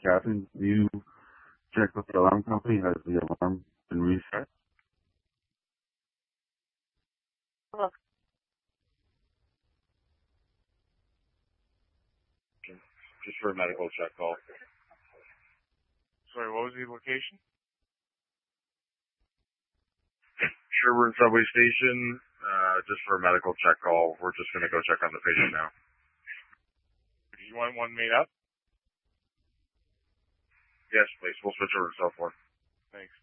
Captain, you check with the alarm company? Has the alarm been reset? Look, Just for a medical check call. Sorry, what was the location? Sherburne Subway Station, just for a medical check call. We're just going to go check on the patient now. Do you want one made up? Yes, please. We'll switch over to cell phone. Thanks.